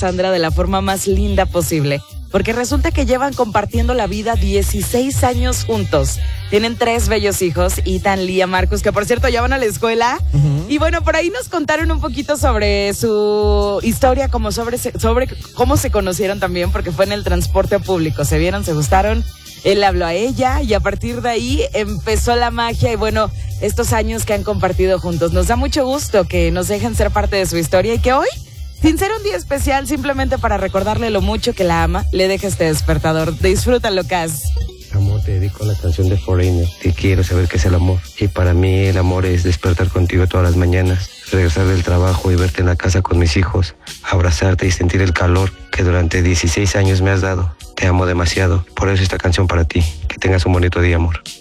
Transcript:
Sandra de la forma más linda posible, porque resulta que llevan compartiendo la vida 16 años juntos. Tienen 3 bellos hijos, Ethan, Lía, Marcus, que por cierto ya van a la escuela. Y bueno, por ahí nos contaron un poquito sobre su historia, como sobre cómo se conocieron también, porque fue en el transporte público. Se vieron, se gustaron, él le habló a ella y a partir de ahí empezó la magia y bueno, estos años que han compartido juntos. Nos da mucho gusto que nos dejen ser parte de su historia y que hoy, sin ser un día especial, simplemente para recordarle lo mucho que la ama, le deje este despertador. Disfrútalo, Cas. Amor, te dedico la canción de Foreigner. Te quiero saber qué es el amor. Y para mí el amor es despertar contigo todas las mañanas, regresar del trabajo y verte en la casa con mis hijos, abrazarte y sentir el calor que durante 16 años me has dado. Te amo demasiado. Por eso esta canción para ti. Que tengas un bonito día, amor.